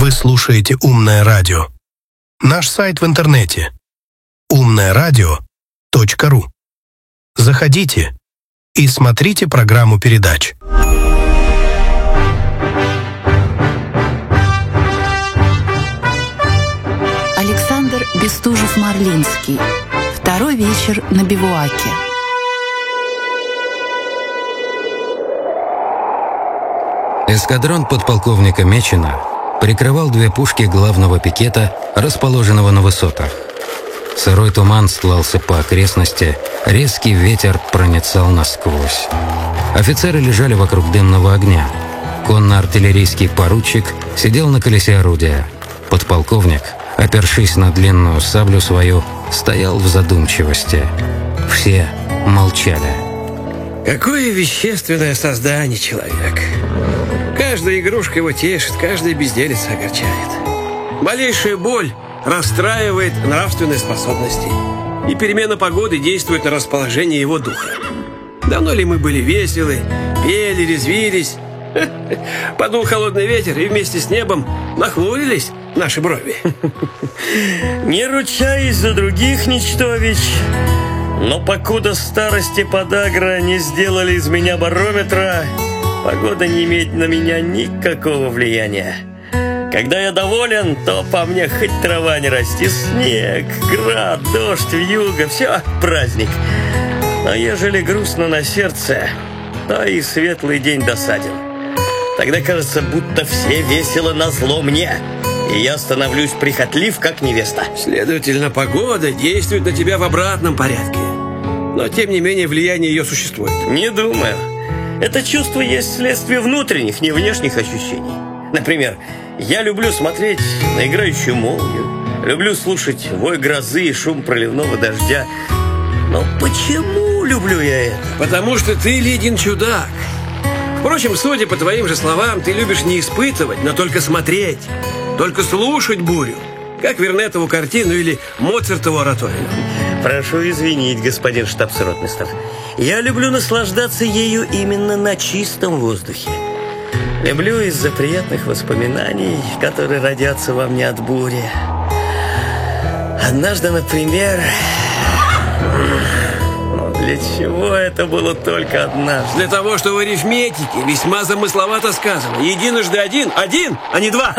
Вы слушаете «Умное радио». Наш сайт в интернете umnoradio.ru. Заходите и смотрите программу передач. Александр Бестужев-Марлинский. Второй вечер на бивуаке. Эскадрон подполковника Мечина прикрывал две пушки главного пикета, расположенного на высотах. Сырой туман стлался по окрестности, резкий ветер проницал насквозь. Офицеры лежали вокруг дымного огня. Конно-артиллерийский поручик сидел на колесе орудия. Подполковник, опершись на длинную саблю свою, стоял в задумчивости. Все молчали. Какое вещественное создание человек. Каждая игрушка его тешит, каждая безделица огорчает. Малейшая боль расстраивает нравственные способности, и перемена погоды действует на расположение его духа. Давно ли мы были веселы, пели, резвились? Подул холодный ветер, и вместе с небом нахмурились наши брови. Не ручаюсь за других, Ничтович, но покуда старости подагра не сделали из меня барометра, погода не имеет на меня никакого влияния. Когда я доволен, то по мне хоть трава не расти. Снег, град, дождь, вьюга, все праздник. Но ежели грустно на сердце, то и светлый день досаден. Тогда кажется, будто все весело назло мне, и я становлюсь прихотлив, как невеста. Следовательно, погода действует на тебя в обратном порядке. Но, тем не менее, влияние ее существует. Не думаю. Это чувство есть следствие внутренних, не внешних ощущений. Например, я люблю смотреть на играющую молнию, люблю слушать вой грозы и шум проливного дождя. Но почему люблю я это? Потому что ты, Лидин, чудак. Впрочем, судя по твоим же словам, ты любишь не испытывать, но только смотреть, только слушать бурю, как Вернетову картину или Моцартову ораторию. Прошу извинить, господин штабс-ротмистр. Я люблю наслаждаться ею именно на чистом воздухе. Люблю из-за приятных воспоминаний, которые родятся во мне от бури. Однажды, например... Для чего это было только однажды? Для того, что в арифметике весьма замысловато сказано. Единожды один, а не два.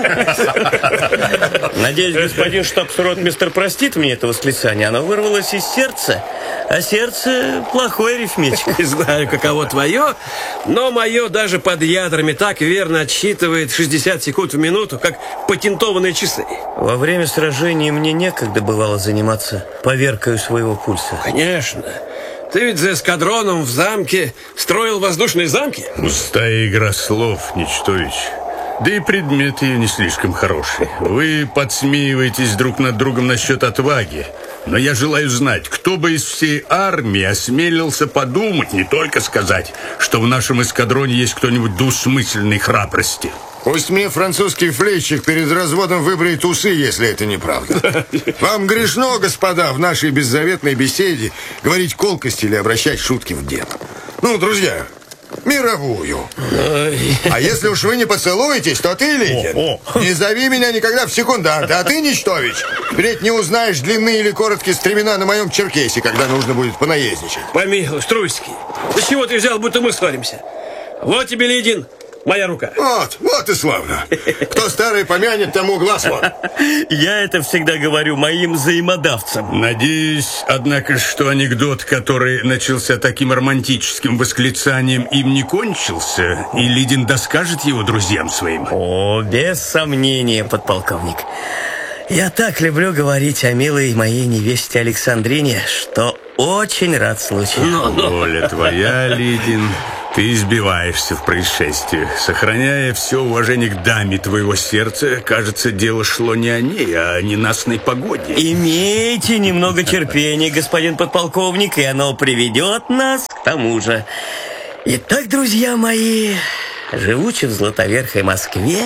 Надеюсь, господин штабс-ротмистр простит мне это восклицание. Оно вырвалось из сердца, а сердце плохой арифметик. Не знаю, каково твое, но мое даже под ядрами так верно отсчитывает 60 секунд в минуту, как патентованные часы. Во время сражений мне некогда бывало заниматься поверкою своего пульса. Конечно. Ты ведь за эскадроном в замке строил воздушные замки? Пустая игра слов, Ничтович. Да и предмет ее не слишком хороший. Вы подсмеиваетесь друг над другом насчет отваги. Но я желаю знать, кто бы из всей армии осмелился подумать, не только сказать, что в нашем эскадроне есть кто-нибудь двусмысленной храбрости. Пусть мне французский флейщик перед разводом выбреет усы, если это неправда. Вам грешно, господа, в нашей беззаветной беседе говорить колкости или обращать шутки в дело. Ну, друзья, мировую. А если уж вы не поцелуетесь, то ты, Лидин, не зови меня никогда в секундант. А ты, Ничтович, впредь не узнаешь длинные или короткие стремена на моем черкесе, когда нужно будет понаездничать. Помилуй, Струйский, да чего ты взял, будто мы ссоримся? Вот тебе, Лидин, моя рука. Вот и славно. Кто старый помянет, тому глаз вон. Я это всегда говорю моим взаимодавцам. Надеюсь, однако, что анекдот, который начался таким романтическим восклицанием, им не кончился, и Лидин доскажет его друзьям своим. О, без сомнения, подполковник. Я так люблю говорить о милой моей невесте Александрине, что очень рад случаю. Воля твоя, Лидин. Ты избиваешься в происшествиях. Сохраняя все уважение к даме твоего сердца, кажется, дело шло не о ней, а о ненастной погоде. Имейте немного терпения, господин подполковник, и оно приведет нас к тому же. Итак, друзья мои, живучи в Златоверхой Москве,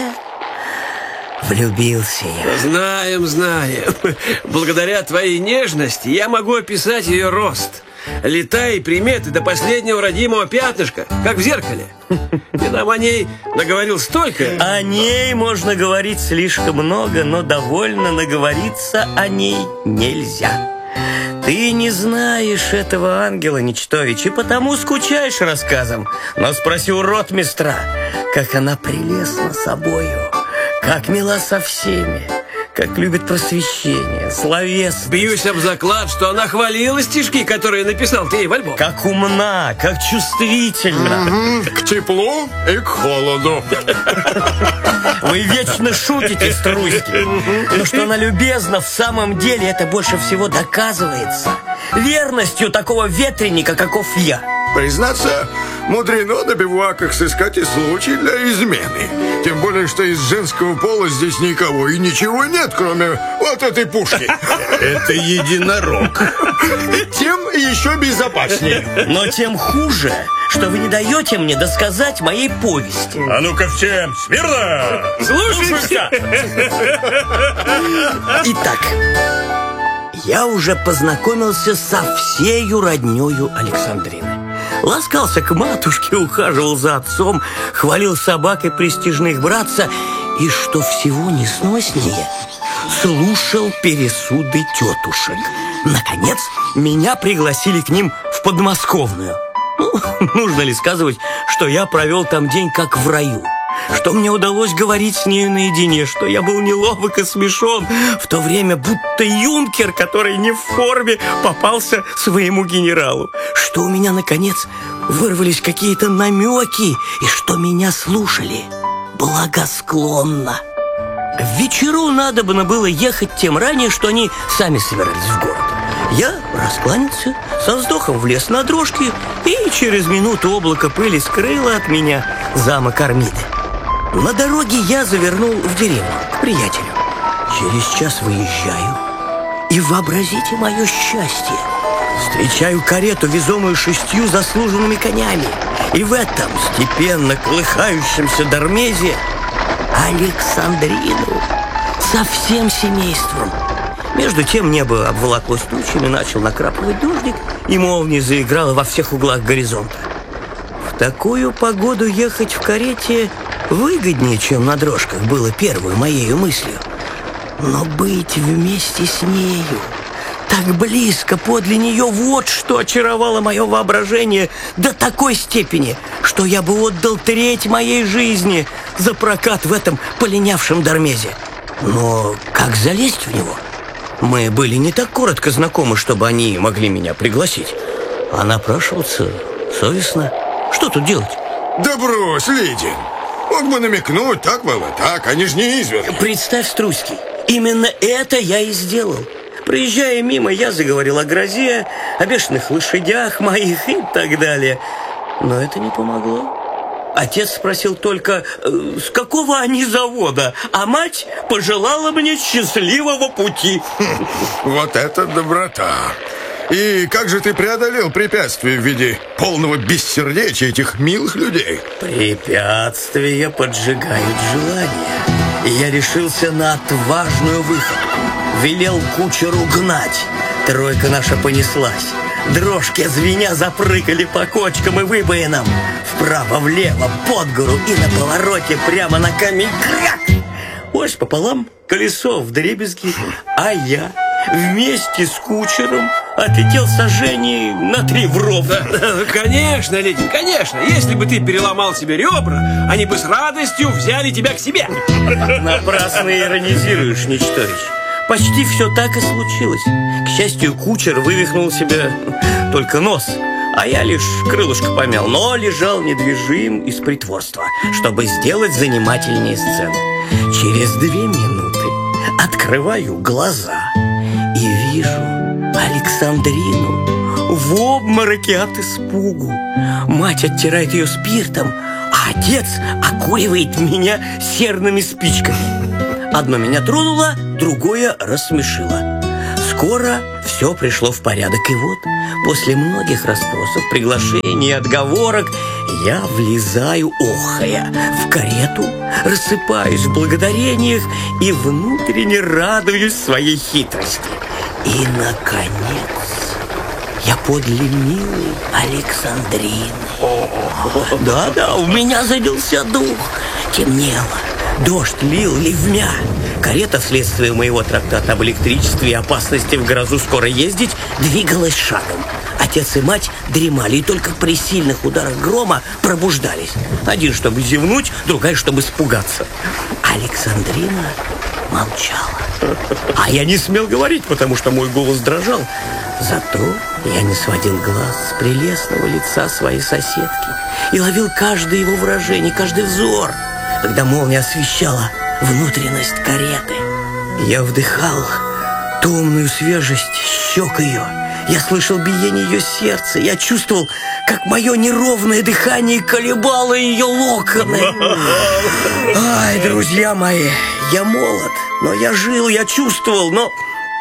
влюбился я. Знаем. Благодаря твоей нежности я могу описать ее рост. летай приметы до последнего родимого пятнышка, как в зеркале. Ты нам о ней наговорил столько. О ней можно говорить слишком много, но довольно наговориться о ней нельзя. Ты не знаешь этого ангела, Нечтович, и потому скучаешь рассказом. Но спроси у ротмистра, как она прелестна собою, как мила со всеми, как любит просвещение, словесность. Бьюсь об заклад, что она хвалила стишки, которые написал ты ей в альбом. Как умна, как чувствительна. К теплу и к холоду. Вы вечно шутите, Струйский. Но что она любезна, в самом деле это больше всего доказывается верностью такого ветреника, каков я. Признаться, мудрено на бивуаках сыскать и случай для измены. Тем более, что из женского пола здесь никого и ничего нет, кроме вот этой пушки. Это единорог. Тем еще безопаснее. Но тем хуже, что вы не даете мне досказать моей повести. А ну-ка всем, смирно! Слушайте! Итак, я уже познакомился со всею роднёю Александрины. Ласкался к матушке, ухаживал за отцом, хвалил собак и престижных братца, и, что всего несноснее, слушал пересуды тетушек. Наконец, меня пригласили к ним в подмосковную. Ну, нужно ли сказывать, что я провел там день как в раю? Что мне удалось говорить с нею наедине, что я был неловок и смешон, в то время будто юнкер, который не в форме, попался своему генералу, что у меня, наконец, вырвались какие-то намеки, и что меня слушали благосклонно. В вечеру надобно было ехать тем ранее, что они сами собирались в город. Я раскланялся, со вздохом влез на дрожки, и через минуту облако пыли скрыло от меня замок Армиды. На дороге я завернул в деревню к приятелю. Через час выезжаю, и вообразите мое счастье. Встречаю карету, везомую 6 заслуженными конями, и в этом степенно колыхающемся дармезе Александрину со всем семейством. Между тем небо обволоклось тучами, начал накрапывать дождик, и молния заиграла во всех углах горизонта. В такую погоду ехать в карете выгоднее, чем на дрожках, было первой моею мыслью. Но быть вместе с нею, так близко подле нее, вот что очаровало мое воображение до такой степени, что я бы отдал треть моей жизни за прокат в этом полинявшем дармезе. Но как залезть в него? Мы были не так коротко знакомы, чтобы они могли меня пригласить. А напрашиваться совестно. Что тут делать? Да брось, Лидин. Мог бы намекнуть, так было, так, они же не изверги. Представь, Струйский, именно это я и сделал. Проезжая мимо, я заговорил о грозе, о бешеных лошадях моих и так далее. Но это не помогло. Отец спросил только, с какого они завода, а мать пожелала мне счастливого пути. Вот это доброта. И как же ты преодолел препятствие в виде полного бессердечия этих милых людей? Препятствия поджигают желание. И я решился на отважную выходку. Велел кучеру гнать. Тройка наша понеслась. Дрожки звеня запрыгали по кочкам и выбоинам. Вправо-влево, под гору и на повороте прямо на камень. Кряк! Ось пополам, колесо вдребезги, а я вместе с кучером отлетел сожжений на 3 в ров. Конечно, Лидин, конечно. Если бы ты переломал себе ребра, они бы с радостью взяли тебя к себе. Напрасно иронизируешь, Нечтович. Почти все так и случилось. К счастью, кучер вывихнул себе только нос, а я лишь крылышко помял, но лежал недвижим из притворства, чтобы сделать занимательнее сцену. Через 2 минуты открываю глаза и вижу Александрину в обмороке от испугу. Мать оттирает ее спиртом, а отец окуривает меня серными спичками. Одно меня тронуло, другое рассмешило. Скоро все пришло в порядок, и вот, после многих расспросов, приглашений и отговорок, я влезаю, охая, в карету, рассыпаюсь в благодарениях и внутренне радуюсь своей хитрости. И, наконец, я подле милой Александрины. Да, у меня забился дух. Темнело, дождь лил ливмя. Карета, вследствие моего трактата об электричестве и опасности в грозу скоро ездить, двигалась шагом. Отец и мать дремали, и только при сильных ударах грома пробуждались. Один, чтобы зевнуть, другая, чтобы испугаться. Александрина молчала. А я не смел говорить, потому что мой голос дрожал. Зато я не сводил глаз с прелестного лица своей соседки и ловил каждое его выражение, каждый взор, когда молния освещала внутренность кареты. Я вдыхал томную свежесть щек ее. Я слышал биение ее сердца. Я чувствовал, как мое неровное дыхание колебало ее локоны. Ай, друзья мои, я молод, но я жил, я чувствовал, но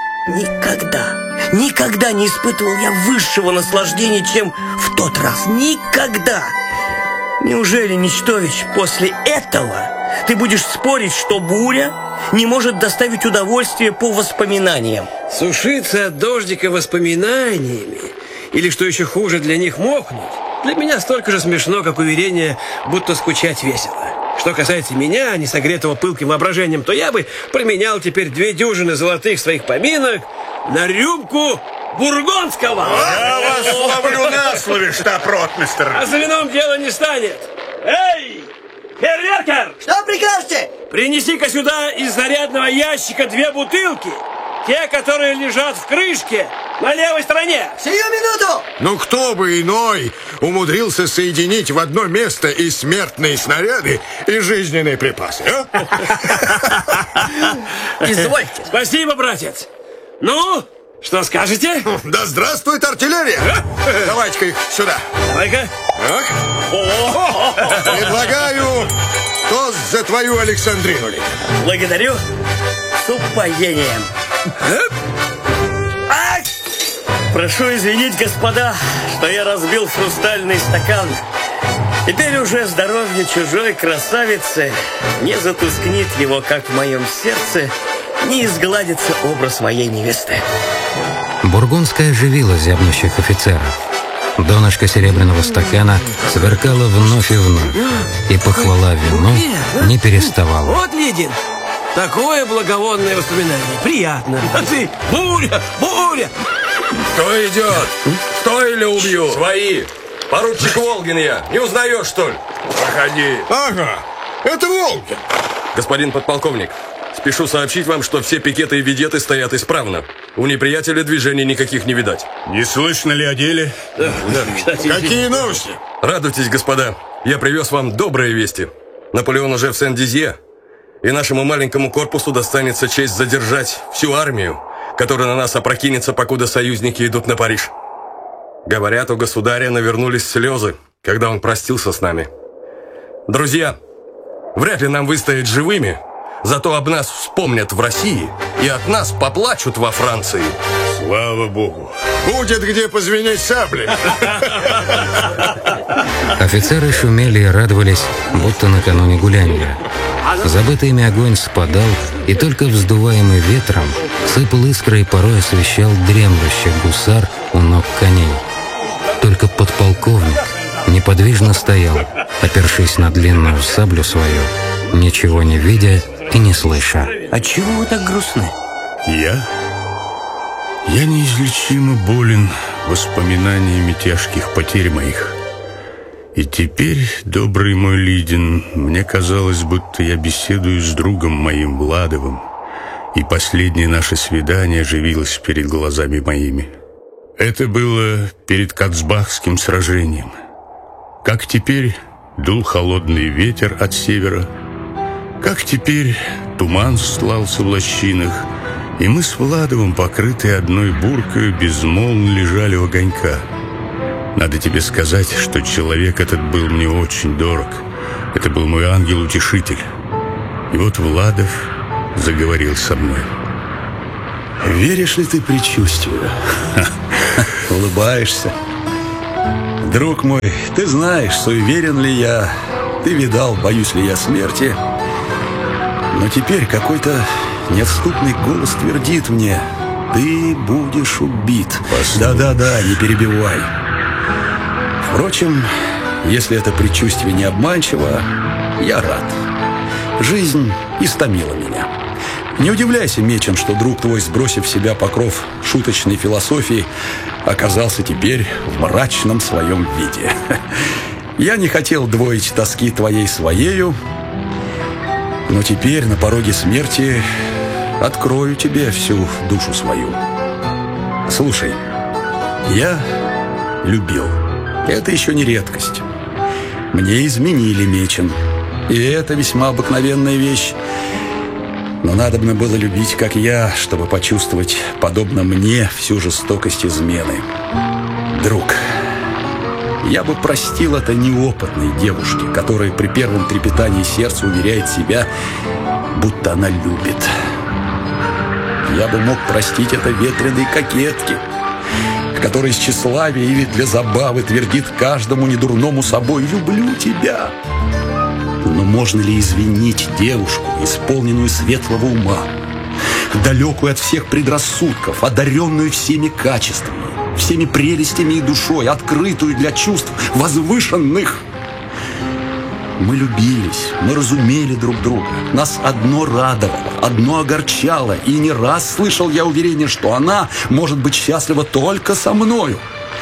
никогда не испытывал я высшего наслаждения, чем в тот раз. Никогда. Неужели, Ничтович, после этого ты будешь спорить, что буря не может доставить удовольствие по воспоминаниям? Сушиться от дождика воспоминаниями, или, что еще хуже, для них мокнуть, для меня столько же смешно, как уверение, будто скучать весело. Что касается меня, не согретого пылким воображением, то я бы променял теперь 2 дюжины золотых своих поминок на рюмку бургундского. Я вас ловлю на слове, штаб-ротмистер. А за вином дело не станет. Эй, фейерверкер! Что прикажете? Принеси-ка сюда из зарядного ящика 2 бутылки. Те, которые лежат в крышке на левой стороне. Сию минуту! Ну кто бы иной умудрился соединить в одно место и смертные снаряды, и жизненные припасы, а? Извольте. Спасибо, братец. Ну, что скажете? Да здравствует артиллерия! Давайте-ка их сюда. Давай-ка. Так. Предлагаю тост за твою Александрину. Благодарю. С упоением. Ай! Прошу извинить, господа, что я разбил хрустальный стакан. Теперь уже здоровье чужой красавицы не затускнит его, как в моем сердце не изгладится образ моей невесты. Бургундская оживила зябнущих офицеров. Донышко серебряного стакана сверкало вновь и вновь, и похвала вину не переставала. Вот, Лидин, такое благовонное воспоминание. Приятно. А ты, буря! Кто идет? Кто или убью? Свои. Поручик Волгин я. Не узнаешь, что ли? Проходи. Ага, это Волгин. Господин подполковник, спешу сообщить вам, что все пикеты и ведеты стоят исправно. У неприятеля движений никаких не видать. Не слышно ли о деле? Да, кстати, Какие новости? Радуйтесь, господа. Я привез вам добрые вести. Наполеон уже в Сен-Дизье. И нашему маленькому корпусу достанется честь задержать всю армию, которая на нас опрокинется, покуда союзники идут на Париж. Говорят, у государя навернулись слезы, когда он простился с нами. Друзья, вряд ли нам выстоять живыми, зато об нас вспомнят в России и от нас поплачут во Франции. Слава Богу. Будет где позвенеть саблей. Офицеры шумели и радовались, будто накануне гуляния. Забытый ими огонь спадал, и только вздуваемый ветром сыпал искры и порой освещал дремлющий гусар у ног коней. Только подполковник неподвижно стоял, опершись на длинную саблю свою, ничего не видя и не слыша. А чего вы так грустны? Я неизлечимо болен воспоминаниями тяжких потерь моих. И теперь, добрый мой Лидин, мне казалось, будто я беседую с другом моим Владовым, и последнее наше свидание оживилось перед глазами моими. Это было перед Кацбахским сражением. Как теперь дул холодный ветер от севера, как теперь туман стлался в лощинах, и мы с Владовым, покрытые одной буркою, безмолвно лежали у огонька. Надо тебе сказать, что человек этот был мне очень дорог. Это был мой ангел-утешитель. И вот Владов заговорил со мной. Веришь ли ты предчувствию? Улыбаешься. Друг мой, ты знаешь, суеверен ли я, ты видал, боюсь ли я смерти. Но теперь какой-то неотступный голос твердит мне: ты будешь убит. Да-да-да, не перебивай. Впрочем, если это предчувствие не обманчиво, я рад. Жизнь истомила меня. Не удивляйся, Мечин, что друг твой, сбросив с себя покров шуточной философии, оказался теперь в мрачном своем виде. Я не хотел двоить тоски твоей своею, но теперь на пороге смерти открою тебе всю душу свою. Слушай, я любил. Это еще не редкость. Мне изменили, Мечин. И это весьма обыкновенная вещь. Но надобно было любить, как я, чтобы почувствовать, подобно мне, всю жестокость измены. Друг, я бы простил это неопытной девушке, которая при первом трепетании сердца уверяет себя, будто она любит. Я бы мог простить это ветреной кокетке, которая из тщеславия или для забавы твердит каждому недурному собой «люблю тебя». Но можно ли извинить девушку, исполненную светлого ума, далекую от всех предрассудков, одаренную всеми качествами, всеми прелестями и душой, открытую для чувств возвышенных? Мы любились, мы разумели друг друга. Нас одно радовало, одно огорчало. И не раз слышал я уверение, что она может быть счастлива только со мною.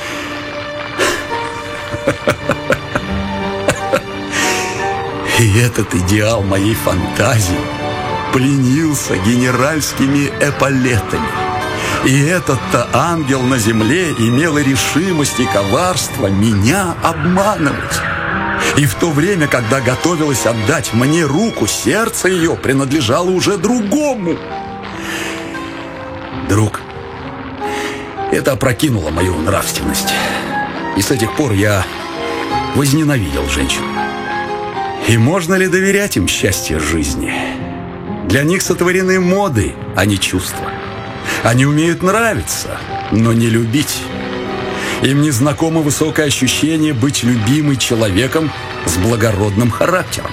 И этот идеал моей фантазии пленился генеральскими эполетами. И этот-то ангел на земле имел решимость и коварство меня обманывать. И в то время, когда готовилась отдать мне руку, сердце ее принадлежало уже другому. Друг, это опрокинуло мою нравственность. И с этих пор я возненавидел женщин. И можно ли доверять им счастье жизни? Для них сотворены моды, а не чувства. Они умеют нравиться, но не любить. Им не знакомо высокое ощущение быть любимым человеком с благородным характером.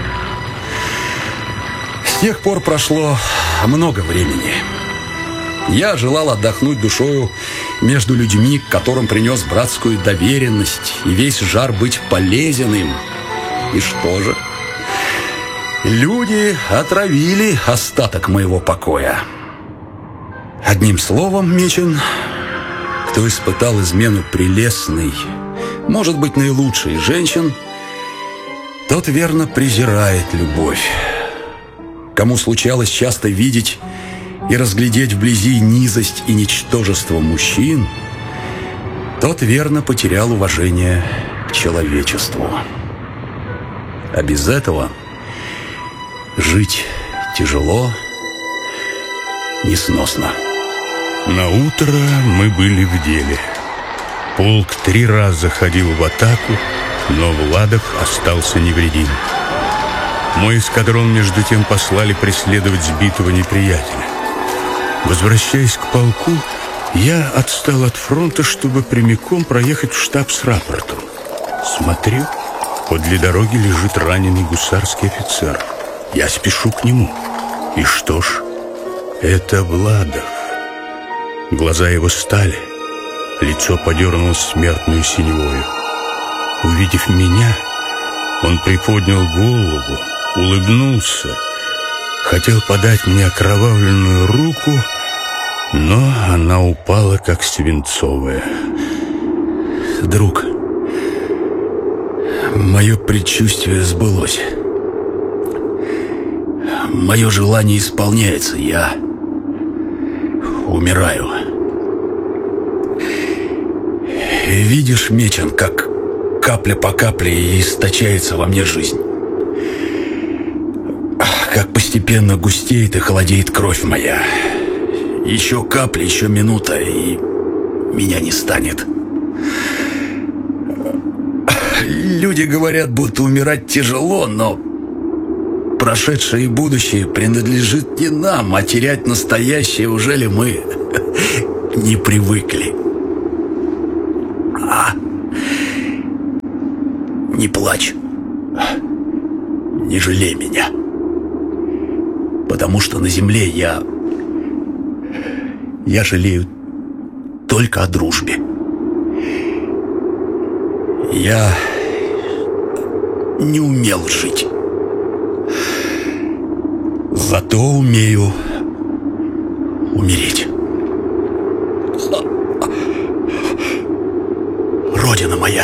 С тех пор прошло много времени. Я желал отдохнуть душою между людьми, к которым принес братскую доверенность и весь жар быть полезен им. И что же? Люди отравили остаток моего покоя. Одним словом, Мечин, кто испытал измену прелестной, может быть, наилучшей женщин, тот верно презирает любовь. Кому случалось часто видеть и разглядеть вблизи низость и ничтожество мужчин, тот верно потерял уважение к человечеству. А без этого жить тяжело, несносно. На утро мы были в деле. Полк 3 раза ходил в атаку, но Владов остался невредим. Мой эскадрон между тем послали преследовать сбитого неприятеля. Возвращаясь к полку, я отстал от фронта, чтобы прямиком проехать в штаб с рапортом. Смотрю, подле дороги лежит раненый гусарский офицер. Я спешу к нему. И что ж, это Владов. Глаза его стали, лицо подернулось смертную синевою. Увидев меня, он приподнял голову, улыбнулся, хотел подать мне окровавленную руку, но она упала, как свинцовая. Друг, мое предчувствие сбылось. Мое желание исполняется, я умираю. Видишь, Мечин, как капля по капле источается во мне жизнь. Как постепенно густеет и холодеет кровь моя. Еще капля, еще минута, и меня не станет. Люди говорят, будто умирать тяжело, но прошедшее и будущее принадлежит не нам, а терять настоящее уже ли мы не привыкли. Не плачь, не жалей меня, потому что на земле я я жалею только о дружбе. Я не умел жить. Зато умею умереть. Родина моя,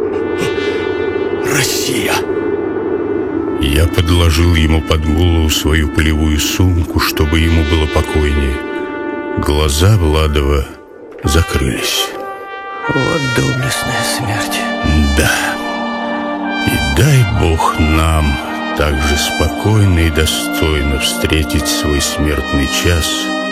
Россия. Я подложил ему под голову свою полевую сумку, чтобы ему было покойнее. Глаза Владова закрылись. Вот доблестная смерть. Да. И дай Бог нам так же спокойно и достойно встретить свой смертный час